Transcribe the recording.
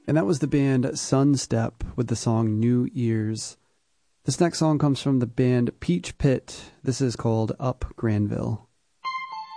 And that was the band Sunstep with the song New Ears. This next song comes from the band Peach Pit. This is called Up Granville.